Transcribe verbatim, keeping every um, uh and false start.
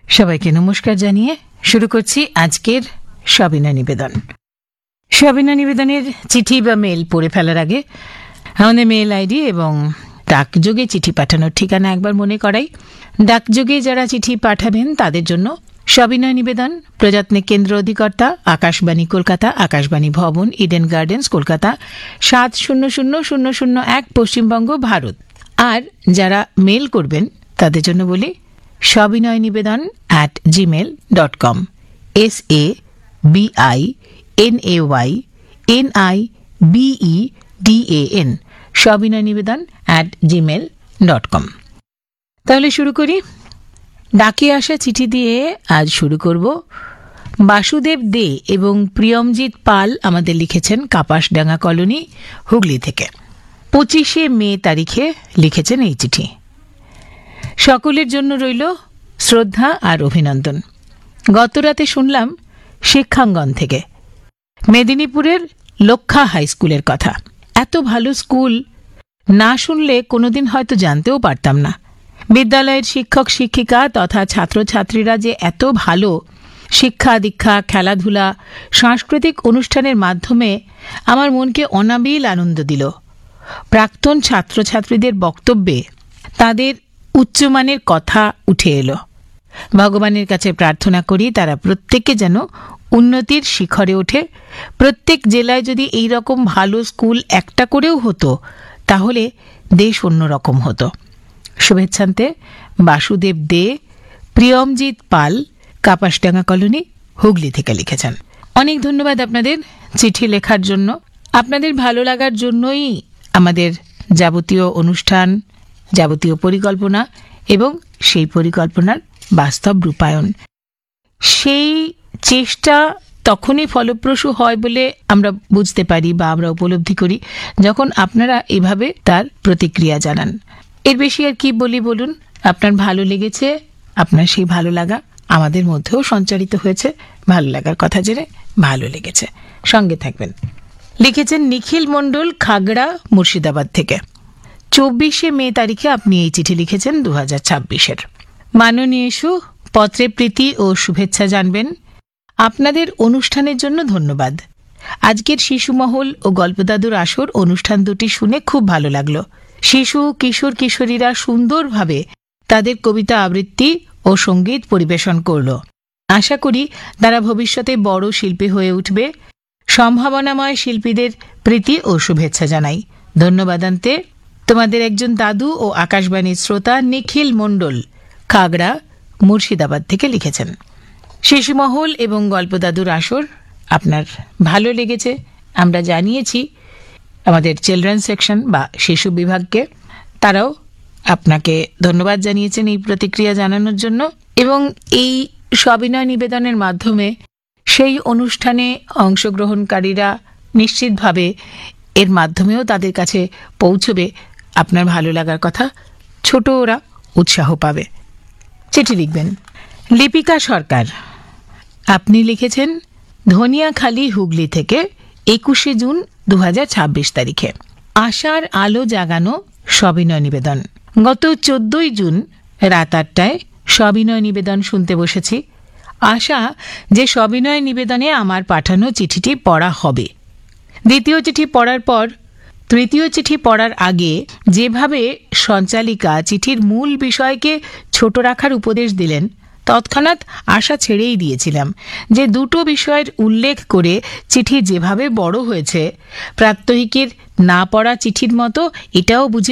সবাইকে নমস্কার জানিয়ে শুরু করছি আজকের সবিনয় নিবেদন। সবিনয় নিবেদনের চিঠি বা মেল পড়ে ফেলার আগে আমাদের মেল আইডি এবং ডাকযোগে চিঠি পাঠানোর ঠিকানা একবার মনে করাই। ডাকযোগে যারা চিঠি পাঠাবেন তাদের জন্য সবিনয় নিবেদন, প্রজাতনিক কেন্দ্র অধিকর্তা, আকাশবাণী কলকাতা, আকাশবাণী ভবন, ইডেন গার্ডেন্স, কলকাতা সাত শূন্য শূন্য শূন্য শূন্য এক, পশ্চিমবঙ্গ, ভারত। আর যারা মেল করবেন তাদের জন্য বলি সবিনয় নিবেদন at Gmail dot com, S A B I N A Y N I BE D A N, সবিনয় নিবেদন অ্যাট জিমেল ডট কম। তাহলে শুরু করি। ডাকে আসা চিঠি দিয়ে আজ শুরু করব। বাসুদেব দে এবং প্রিয়মজিৎ পাল আমাদের লিখেছেন কাপাসডাঙ্গা কলোনি, হুগলি থেকে। পঁচিশে মে তারিখে লিখেছেন এই চিঠি। সকলের জন্য রইল শ্রদ্ধা আর অভিনন্দন। গতরাতে শুনলাম শিক্ষাঙ্গন থেকে মেদিনীপুরের লক্ষা হাই স্কুলের কথা। এত ভালো স্কুল না শুনলে কোনোদিন হয়তো জানতেও পারতাম না। বিদ্যালয়ের শিক্ষক শিক্ষিকা তথা ছাত্রছাত্রীরা যে এত ভালো, শিক্ষা দীক্ষা, খেলাধুলা, সাংস্কৃতিক অনুষ্ঠানের মাধ্যমে আমার মনকে অনাবিল আনন্দ দিল। প্রাক্তন ছাত্রছাত্রীদের বক্তব্যে তাদের উচ্চমানের কথা উঠে এলো। ভগবানের কাছে প্রার্থনা করি তারা প্রত্যেকে যেন উন্নতির শিখরে ওঠে। প্রত্যেক জেলায় যদি এই রকম ভালো স্কুল একটা করেও হতো তাহলে দেশ অন্যরকম হতো। শুভেচ্ছান্তে বাসুদেব দে, প্রিয়মজিৎ পাল, কাপাসডাঙ্গা কলোনি, হুগলি থেকে লিখেছেন। অনেক ধন্যবাদ আপনাদের চিঠি লেখার জন্য। আপনাদের ভালো লাগার জন্যই আমাদের যাবতীয় অনুষ্ঠান, যাবতীয় পরিকল্পনা এবং সেই পরিকল্পনার বাস্তব রূপায়ণ। সেই চেষ্টা তখনই ফলপ্রসূ হয় বলে আমরা বুঝতে পারি বা আমরা উপলব্ধি করি যখন আপনারা এভাবে তার প্রতিক্রিয়া জানান। এর বেশি আর কি বলি বলুন? আপনার ভালো লেগেছে, আপনার সেই ভালো লাগা আমাদের মধ্যেও সঞ্চারিত হয়েছে। ভালো লাগার কথা জেনে ভালো লেগেছে, সঙ্গে থাকবেন। লিখেছেন নিখিল মণ্ডল, খাগড়া, মুর্শিদাবাদ থেকে। চব্বিশে মে তারিখে আপনি এই চিঠি লিখেছেন দু হাজার ছাব্বিশের। মাননীয় ইস্যু, পত্রে প্রীতি ও শুভেচ্ছা জানবেন। আপনাদের অনুষ্ঠানের জন্য ধন্যবাদ। আজকের শিশুমহল ও গল্পদাদুর আসর অনুষ্ঠান দুটি শুনে খুব ভালো লাগলো। শিশু কিশোর কিশোরীরা সুন্দরভাবে তাদের কবিতা আবৃত্তি ও সঙ্গীত পরিবেশন করল। আশা করি তারা ভবিষ্যতে বড় শিল্পী হয়ে উঠবে। সম্ভাবনাময় শিল্পীদের প্রীতি ও শুভেচ্ছা জানাই। ধন্যবাদান্তে তোমাদের একজন দাদু ও আকাশবাণীর শ্রোতা নিখিল মণ্ডল, খাগড়া, মুর্শিদাবাদ থেকে লিখেছেন। শিশুমহল এবং গল্পদাদুর আসর আপনার ভালো লেগেছে আমরা জানিয়েছি আমাদের চিলড্রেন সেকশন বা শিশু বিভাগকে। তারাও আপনাকে ধন্যবাদ জানিয়েছেন এই প্রতিক্রিয়া জানানোর জন্য। এবং এই সবিনয় নিবেদনের মাধ্যমে সেই অনুষ্ঠানে অংশগ্রহণকারীরা নিশ্চিতভাবে এর মাধ্যমেও তাদের কাছে পৌঁছবে আপনার ভালো লাগার কথা। ছোট ওরা উৎসাহ পাবে। চিঠি লিখবেন লিপিকা সরকার। আপনি লিখেছেন ধনিয়াখালী, হুগলি থেকে, একুশে জুন দু হাজার ছাব্বিশ তারিখে। আশার আলো জাগানো সবিনয় নিবেদন। গত চোদ্দই জুন রাত আটটায় সবিনয় নিবেদন শুনতে বসেছি। আশা যে সবিনয় নিবেদনে আমার পাঠানো চিঠিটি পড়া হবে। দ্বিতীয় চিঠি পড়ার পর তৃতীয় চিঠি পড়ার আগে যেভাবে সঞ্চালিকা চিঠির মূল বিষয়কে ছোট রাখার উপদেশ দিলেন, তৎক্ষণাৎ আশা ছেড়েই দিয়েছিলাম যে দুটো বিষয়ের উল্লেখ করে চিঠি যেভাবে বড় হয়েছে, প্রাত্যহিকের না পড়া চিঠির মতো এটাও বুঝে